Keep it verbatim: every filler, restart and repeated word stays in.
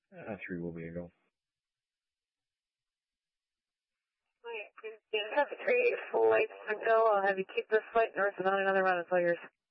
Uh, three will be a go. Wait, you have three flights to go. I'll have you keep this flight north and on another run. It's all yours.